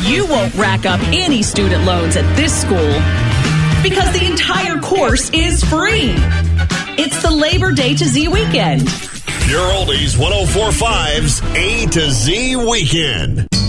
You won't rack up any student loans at this school because the entire course is free. It's the Labor Day to Z weekend. Pure Oldies 104.5's A to Z Weekend.